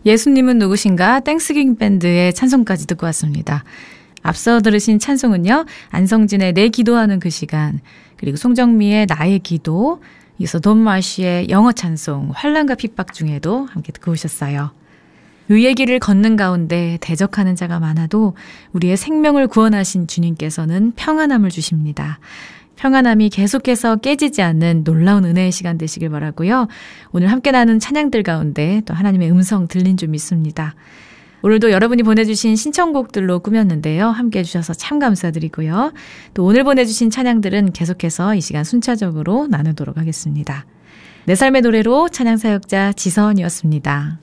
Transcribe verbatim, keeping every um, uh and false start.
예수님은 누구신가 땡스기빙 밴드의 찬송까지 듣고 왔습니다. 앞서 들으신 찬송은요. 안성진의 내 기도하는 그 시간, 그리고 송정미의 나의 기도, 이어서 돈 마시의 영어 찬송 환난과 핍박 중에도 함께 듣고 오셨어요. 의의 길을 걷는 가운데 대적하는 자가 많아도 우리의 생명을 구원하신 주님께서는 평안함을 주십니다. 평안함이 계속해서 깨지지 않는 놀라운 은혜의 시간 되시길 바라고요. 오늘 함께 나눈 찬양들 가운데 또 하나님의 음성 들린 줄 믿습니다. 오늘도 여러분이 보내주신 신청곡들로 꾸몄는데요. 함께 해주셔서 참 감사드리고요. 또 오늘 보내주신 찬양들은 계속해서 이 시간 순차적으로 나누도록 하겠습니다. 내 삶의 노래로 찬양사역자 지선이었습니다.